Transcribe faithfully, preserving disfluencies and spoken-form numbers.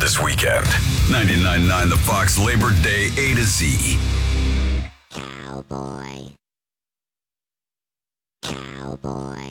this weekend. ninety-nine point nine The Fox Labor Day A to Z. Cowboy. Cowboy.